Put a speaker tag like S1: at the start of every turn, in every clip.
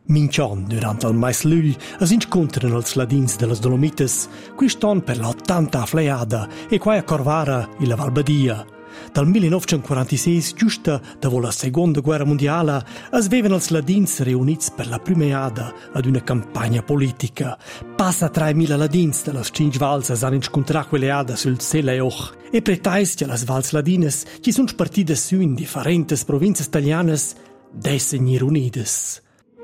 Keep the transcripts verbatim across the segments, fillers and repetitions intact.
S1: Minchon, durant il mais lugl, as incontran els ladins de las Dolomites, qui ston per l'ottanta fleiada e quai a Corvara e la Valbadia. Dal millenovecentoquarantaseis, giusta dopo la seconda guerra mondiale, as vevan els ladins reunits per la primeada ad una campagna politica. Passa tremila ladins de las cinc vals as han incontrat quell'eada sul Seleoch. E pretais che las vals ladines, ci sunt spartidas su in differentes provinces italianas, d'esser unides.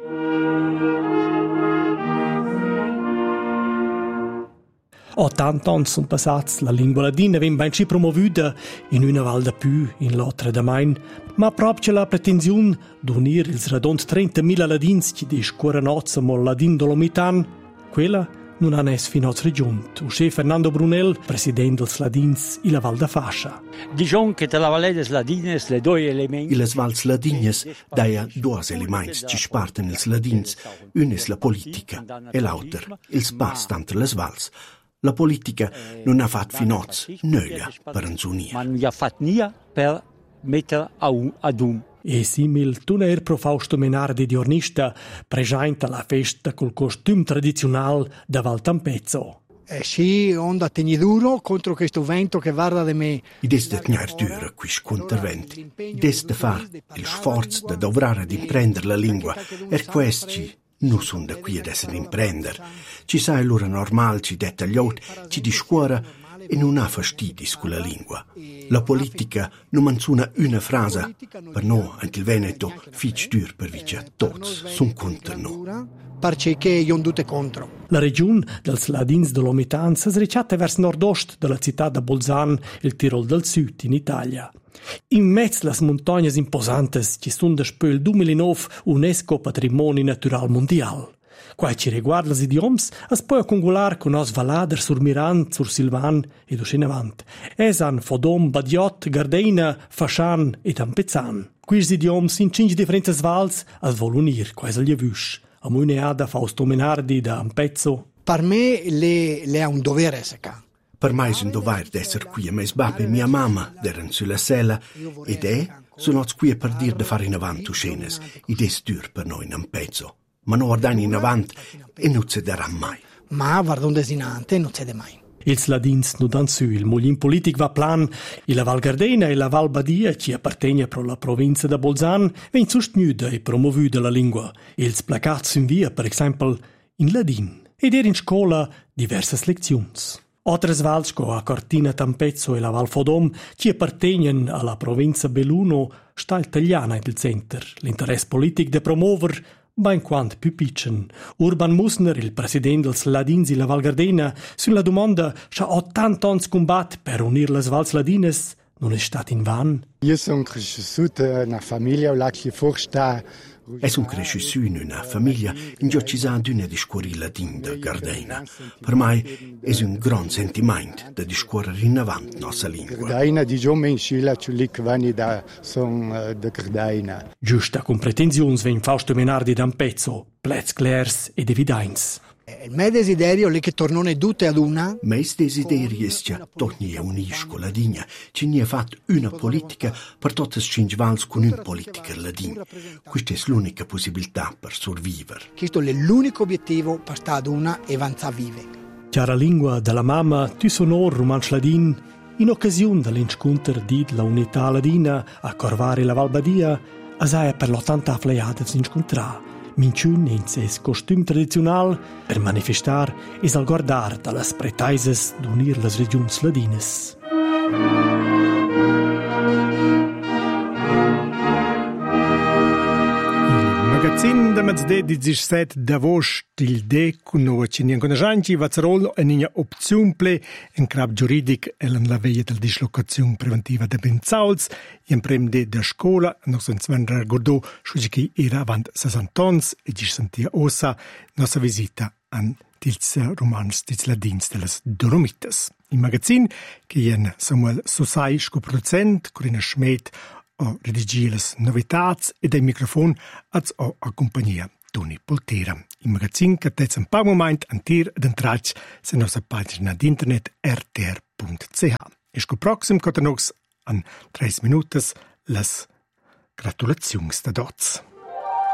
S1: ottanta anni sono passati, la lingua ladina viene ben ci promovuta in una val da più, in l'altra da main, ma proprio la pretensione d'unire ils radons trentamila ladins che discorrono al ladin dolomitan, quella non ha nes fino a raggiunto. Il chef Fernando Brunel, presidente dels ladins in la Val da Fascia.
S2: Diciamo che tra la Valle des Ladines le due elementi...
S3: I les Vals Ladines daia due elementi ci sparten ils ladins, un es la politica e l'auter, ils pass tanto les Vals. La politica non ha fatto finoz nöglia per un'unire.
S2: Ma non ha fatto nia per mettere a un ad un.
S1: E simil tuner pro Fausto Menardi di Ornista presenta la festa col costume tradizionale da Val Tampezzo.
S4: Eh sì, onda tegni duro contro questo vento che varda da me.
S3: Ides de tgnar dura quis contervent. Ides de far il sforzo da dovrare ad imprendere la lingua. Er questi non sono da qui ad essere imprender. Ci sai l'ora normal, ci detta gli out, ci discuora e non ha fastidis con la lingua. La politica non manzuna una frase, per no, anche il Veneto, fic dur per vice, tots sono contro noi.
S4: Perché io tutte contro.
S1: La regione dels Ladins Dolomitans è sricciata verso nord-est della città da Bolzano, il Tirol del Sud, in Italia. In mezzo alle montagne imposantes ci sono da spöl duemilanove UNESCO Patrimonio Natural Mondial. Qua ci riguarda gli idiomi, es può congular con os valader sur Miran, sur Silvan e Ducinavant. Esan, Fodom, Badiot, Gardeina, Fascian e Tampezan. Questi idiomi in cinque differenti vals as vol unir, quasi gli avus. A Muneada, Fausto Menardi da Ampezzo.
S4: Per me le, le ha un dovere essere qua.
S3: Per me è un dovere d'essere qui, ma sbap e mia mamma erano sulla sella ed è sono qui per dire di fare in avanti scenes ed è stur per noi in Ampezzo. Ma non guardano in avanti e non succederà mai.
S4: Ma guarda un desinante e non succede mai.
S1: Ils ladins nu dan su, il mulin politic va plan, e la Val Gardena e la Val Badia, ci appartegna pro la provincia da Bolzano, ven sostenuta e promovuta la lingua. Ils placats sun via, per esempio, in ladin. Ed er in scola diversas leziuns. Altres vals, co a Cortina Tampezzo e la Val Fodom, ci appartegnan alla provincia Belluno, sta italiana in il center. L'interesse politic de promover ben quant più piccin. Urban Musner, il presidente dels Ladins in la Val Gardena, sulla domanda «Scha ottanta ans combat per unir les Vals Ladines?» non è stato in van.
S5: Io sono cresciuto in una famiglia là che forsta.
S3: E sono cresciuto in una famiglia in cui ci sono una discorri ladin da Gardena. Per me è un gran sentimento da discorrere in avanti la nostra lingua.
S5: Gardena di giorno in Scilla, ciulic vani da son da Gardena.
S1: Giusta con pretensioni ven Fausto Menardi da Ampezzo, plets clairs ed evidenz.
S4: Il mio desiderio è che tornone tutte ad una.
S3: Mes desideri è che torni a unisco ladina. Ci ne ha fatto una politica per tutte le cinque vals con un politica ladina. Questa è l'unica possibilità per sopravvivere.
S4: Questo è l'unico obiettivo per stare ad una e avanzare vive.
S1: Chiara lingua della mamma, tu sonor romansch ladin, in occasione dell'incontro di la unità ladina a Corvare la Val Badia, asai per l'ottanta fleiade si incontrà. Minciun in ses costum tradizional per manifestar e salguardar dalas pretaises d'unir las regions ladines.
S6: Il magazin de mezz'de diciassette d'avost il de con nova cinien conoscenci vazzarol e nina opziunple en crab giuridic e la veia del dislocazione preventiva de Benzauls e in prem de da scola nos ens vendrà godò scusi che era avant sessanta ans e ci sentia ossa nostra visita an tils romans tils ladins de las Dolomites. Il magazin che ien Samuel Sosai scoproducent Corina Schmidt o redigia las novitats e dai microfon az o a compagnia Toni Poltera. Il magazin che tez un pa moment antir ed entrats se nostra pagina d'internet r t r punto c h. Esco proxim cotanox an tres minutas las gratulazions da dots.